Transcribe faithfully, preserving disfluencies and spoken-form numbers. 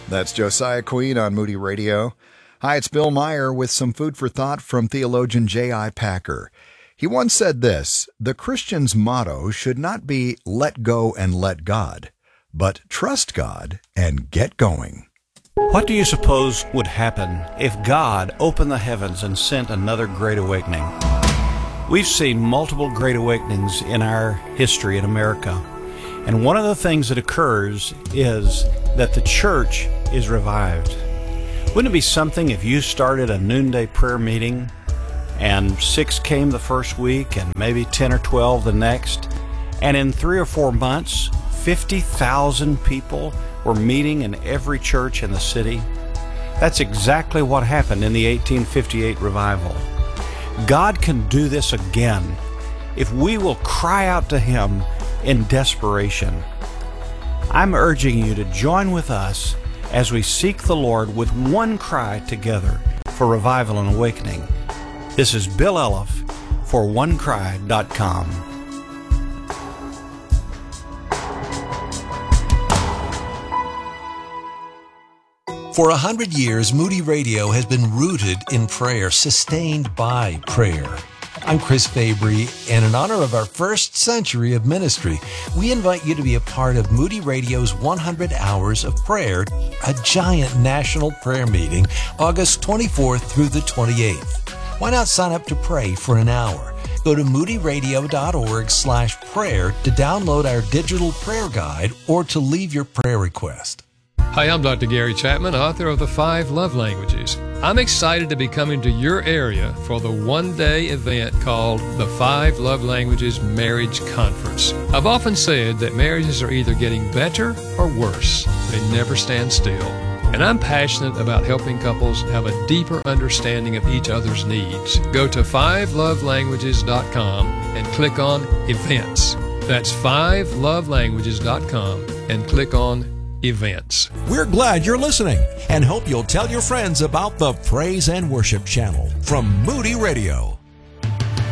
That's Josiah Queen on Moody Radio. Hi, it's Bill Meyer with some food for thought from theologian J I Packer. He once said this: the Christian's motto should not be let go and let God, but trust God and get going. What do you suppose would happen if God opened the heavens and sent another Great Awakening? We've seen multiple Great Awakenings in our history in America, and one of the things that occurs is that the church is revived. Wouldn't it be something if you started a noonday prayer meeting and six came the first week and maybe ten or twelve the next, and in three or four months, fifty thousand people were meeting in every church in the city? That's exactly what happened in the eighteen fifty-eight revival. God can do this again if we will cry out to Him in desperation. I'm urging you to join with us as we seek the Lord with one cry together for revival and awakening. This is Bill Elliff for one cry dot com. For a hundred years, Moody Radio has been rooted in prayer, sustained by prayer. I'm Chris Fabry, and in honor of our first century of ministry, we invite you to be a part of Moody Radio's one hundred Hours of Prayer, a giant national prayer meeting, August twenty-fourth through the twenty-eighth. Why not sign up to pray for an hour? Go to moodyradio.org slash prayer to download our digital prayer guide or to leave your prayer request. Hi, I'm Doctor Gary Chapman, author of The Five Love Languages. I'm excited to be coming to your area for the one-day event called the Five Love Languages Marriage Conference. I've often said that marriages are either getting better or worse. They never stand still. And I'm passionate about helping couples have a deeper understanding of each other's needs. Go to five love languages dot com and click on Events. That's five love languages dot com and click on Events. We're glad you're listening and hope you'll tell your friends about the Praise and Worship Channel from Moody Radio.